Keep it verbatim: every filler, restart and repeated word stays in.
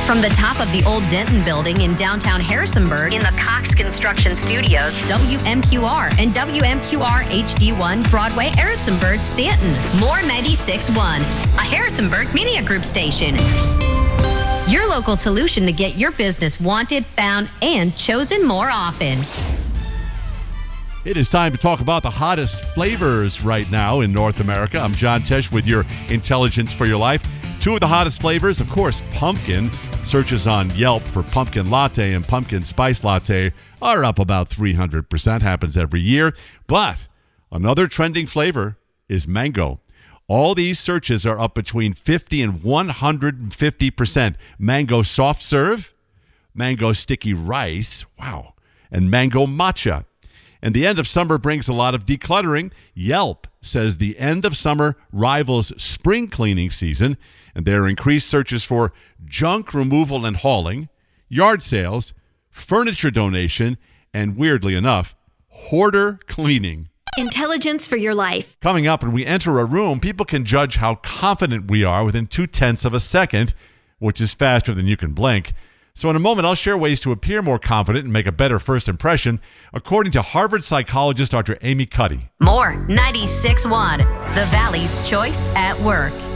From the top of the old Denton building in downtown Harrisonburg in the Cox Construction Studios, W M Q R and W M Q R H D one Broadway, Harrisonburg, Stanton. More ninety-six point one, a Harrisonburg Media Group station. Your local solution to get your business wanted, found, and chosen more often. It is time to talk about the hottest flavors right now in North America. I'm John Tesh with your Intelligence for Your Life. Two of the hottest flavors, of course, pumpkin. Searches on Yelp for pumpkin latte and pumpkin spice latte are up about three hundred percent. Happens every year. But another trending flavor is mango. All these searches are up between fifty and one hundred fifty percent. Mango soft serve, mango sticky rice, wow, and mango matcha. And the end of summer brings a lot of decluttering. Yelp says the end of summer rivals spring cleaning season, and there are increased searches for junk removal and hauling, yard sales, furniture donation, and weirdly enough, hoarder cleaning. Intelligence for Your Life. Coming up, when we enter a room, people can judge how confident we are within two-tenths of a second, which is faster than you can blink. So in a moment, I'll share ways to appear more confident and make a better first impression, according to Harvard psychologist Doctor Amy Cuddy. More ninety-six point one, the Valley's choice at work.